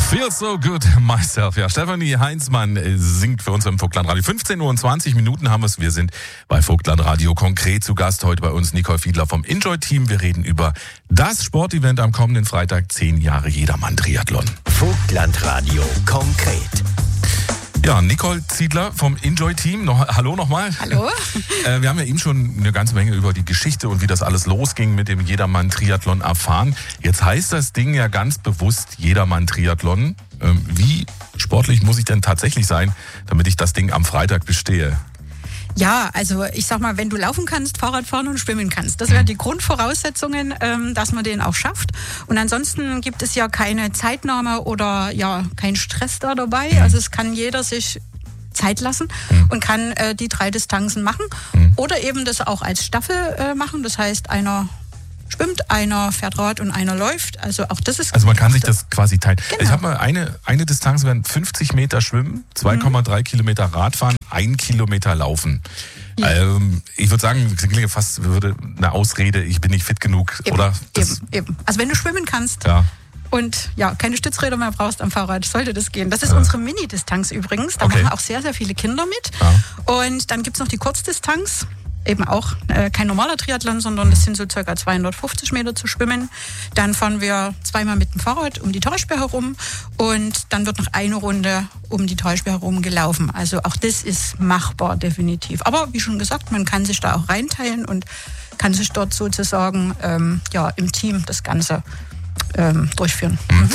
Feel so good myself. Ja, Stefanie Heinzmann singt für uns im Vogtlandradio. 15:20 Minuten haben wir es. Wir sind bei Vogtlandradio konkret zu Gast. Heute bei uns Nicole Fiedler vom Enjoy-Team. Wir reden über das Sportevent am kommenden Freitag, 10 Jahre Jedermann-Triathlon. Vogtlandradio konkret. Ja, Nicole Fiedler vom Enjoy-Team. Hallo nochmal. Hallo. Wir haben ja eben schon eine ganze Menge über die Geschichte und wie das alles losging mit dem Jedermann-Triathlon erfahren. Jetzt heißt das Ding ja ganz bewusst Jedermann-Triathlon. Wie sportlich muss ich denn tatsächlich sein, damit ich das Ding am Freitag bestehe? Ja, also ich sag mal, wenn du laufen kannst, Fahrrad fahren und schwimmen kannst, das wären die Grundvoraussetzungen, dass man den auch schafft. Und ansonsten gibt es ja keine Zeitnahme oder ja kein Stress da dabei. Also es kann jeder sich Zeit lassen und kann die 3 Distanzen machen oder eben das auch als Staffel machen. Das heißt, einer schwimmt, einer fährt Rad und einer läuft. Also auch das ist... Also man kann sich das quasi teilen. Genau. Ich habe mal eine Distanz, werden 50 Meter schwimmen, 2,3 Kilometer Radfahren, 1 Kilometer laufen. Ja. Ich würde sagen, das klingt fast würde eine Ausrede, ich bin nicht fit genug, Eben, oder? Eben. Also wenn du schwimmen kannst... Ja. Und ja, keine Stützräder mehr brauchst am Fahrrad, sollte das gehen. Das ist unsere Mini-Distanz übrigens. Da machen auch sehr, sehr viele Kinder mit. Ja. Und dann gibt's noch die Kurzdistanz. Eben auch kein normaler Triathlon, sondern das sind so ca. 250 Meter zu schwimmen. Dann fahren wir 2-mal mit dem Fahrrad um die Talsperre herum und dann wird noch eine Runde um die Talsperre herum gelaufen. Also auch das ist machbar, definitiv. Aber wie schon gesagt, man kann sich da auch reinteilen und kann sich dort sozusagen im Team das Ganze durchführen.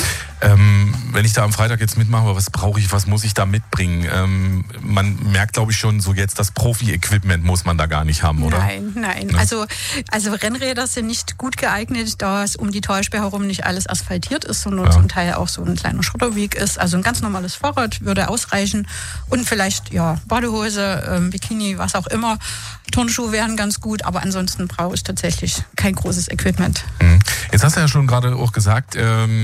Wenn ich da am Freitag jetzt mitmache, was brauche ich, was muss ich da mitbringen? Man merkt, glaube ich, schon so jetzt, das Profi-Equipment muss man da gar nicht haben, oder? Nein. Ja. Also Rennräder sind nicht gut geeignet, da es um die Talsperre herum nicht alles asphaltiert ist, sondern zum Teil auch so ein kleiner Schotterweg ist. Also ein ganz normales Fahrrad würde ausreichen und vielleicht Badehose, Bikini, was auch immer. Turnschuhe wären ganz gut, aber ansonsten brauche ich tatsächlich kein großes Equipment. Jetzt hast du ja schon gerade auch gesagt,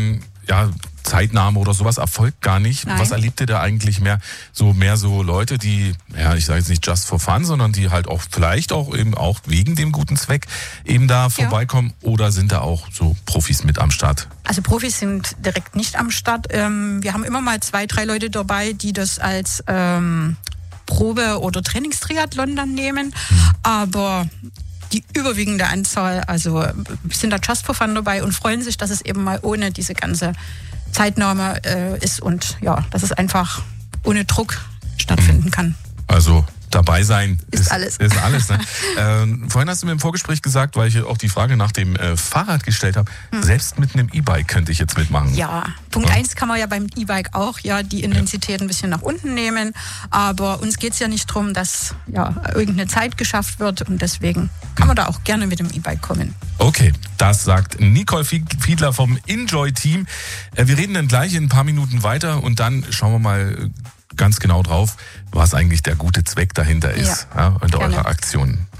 Zeitnahme oder sowas erfolgt gar nicht. Nein. Was erlebt ihr da eigentlich mehr so Leute, die, ich sage jetzt nicht just for fun, sondern die halt auch vielleicht auch eben auch wegen dem guten Zweck eben da vorbeikommen, oder sind da auch so Profis mit am Start? Also Profis sind direkt nicht am Start. Wir haben immer mal 2, 3 Leute dabei, die das als Probe- oder Trainingstriathlon dann nehmen, aber die überwiegende Anzahl, also sind da just for fun dabei und freuen sich, dass es eben mal ohne diese ganze Zeitnahme ist und dass es einfach ohne Druck stattfinden kann. Also dabei sein ist alles. Ist alles, ne? Vorhin hast du mir im Vorgespräch gesagt, weil ich auch die Frage nach dem Fahrrad gestellt habe, selbst mit einem E-Bike könnte ich jetzt mitmachen. Ja, Punkt 1 kann man ja beim E-Bike auch die Intensität ein bisschen nach unten nehmen, aber uns geht es ja nicht darum, dass irgendeine Zeit geschafft wird und deswegen kann man da auch gerne mit dem E-Bike kommen. Okay, das sagt Nicole Fiedler vom Enjoy-Team. Wir reden dann gleich in ein paar Minuten weiter und dann schauen wir mal ganz genau drauf, was eigentlich der gute Zweck dahinter ist und eure Aktionen.